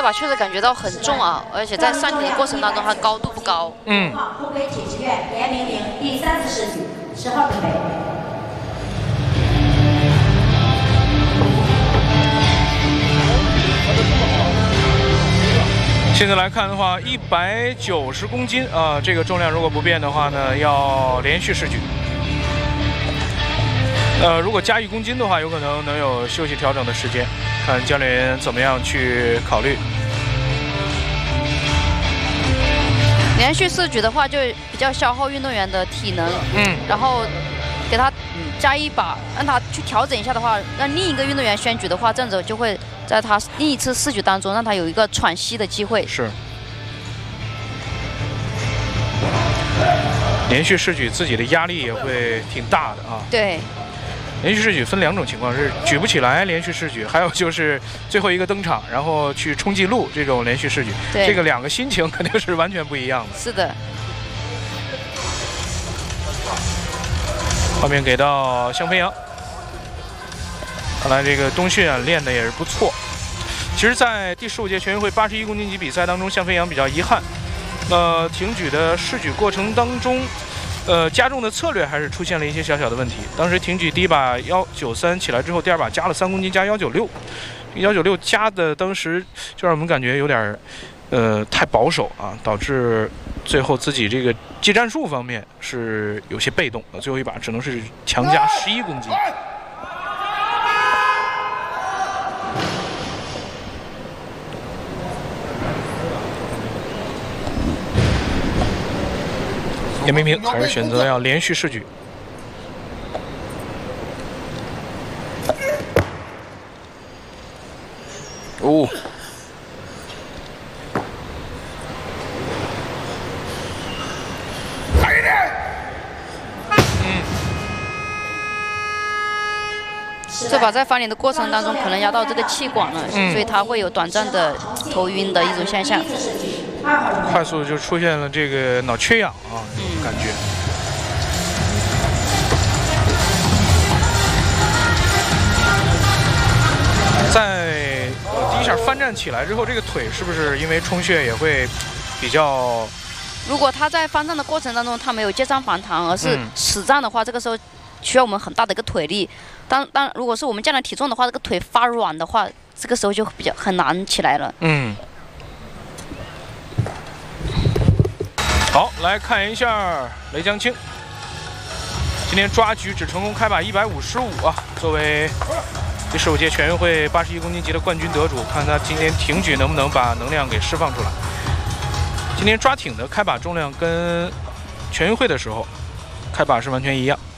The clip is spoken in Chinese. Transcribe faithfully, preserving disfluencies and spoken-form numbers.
把确实感觉到很重啊，而且在上挺的过程当中，它高度不高。 嗯。 湖北体制院联名零第三次试举，十号准备。 现在来看的话，一百九十公斤啊、呃，这个重量如果不变的话呢，要连续试举。呃，如果加一公斤的话，有可能能有休息调整的时间，看教练员怎么样去考虑。 连续试举的话，就比较消耗运动员的体能， 嗯， 然后给他加一把，让他去调整一下的话，让另一个运动员先举的话，这样子就会。 在他另一次试举当中，让他有一个喘息的机会。 是。连续试举自己的压力也会挺大的啊。 对。 连续试举分两种情况，是举不起来连续试举，还有就是最后一个登场，然后去冲纪录这种连续试举。 对。这个两个心情肯定是完全不一样的。 是的。 画面给到向飞扬。 看来这个冬训啊练的也是不错。其实，在第十五届全运会八十一公斤级比赛当中，向飞扬比较遗憾，呃，挺举的试举过程当中，呃，加重的策略还是出现了一些小小的问题。当时挺举第一把幺九三起来之后，第二把加了三公斤，加幺九六，幺九六加的当时就让我们感觉有点，呃，太保守啊，导致最后自己这个技战术方面是有些被动，最后一把只能是强加十一公斤。 严明平还是选择要连续试举。哦， 嗯，这把在翻脸的过程当中，可能压到这个气管了，嗯、所以它会有短暂的头晕的一种现象。 快速就出现了这个脑缺氧啊，这种感觉。在第一下翻站起来之后，这个腿是不是因为充血也会比较？ 如果他在翻站的过程当中，他没有接上反弹，而是死站的话，嗯、这个时候需要我们很大的一个腿力。当当如果是我们降了体重的话，这个腿发软的话，这个时候就比较很难起来了。嗯。 好，来看一下雷江青，今天抓举只成功开把一百五十五啊，作为第十五届全运会八十一公斤级的冠军得主，看他今天挺举能不能把能量给释放出来。今天抓挺的开把重量跟全运会的时候开把是完全一样。